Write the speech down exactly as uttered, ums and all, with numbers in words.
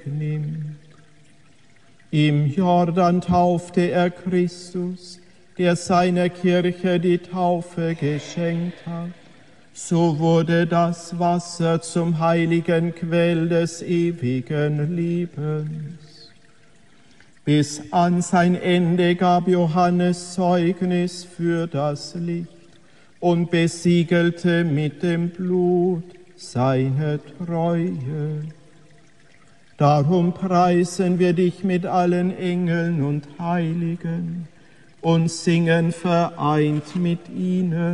wegnimmt. Im Jordan taufte er Christus, der seiner Kirche die Taufe geschenkt hat. So wurde das Wasser zum heiligen Quell des ewigen Lebens. Bis an sein Ende gab Johannes Zeugnis für das Licht und besiegelte mit dem Blut seine Treue. Darum preisen wir dich mit allen Engeln und Heiligen und singen vereint mit ihnen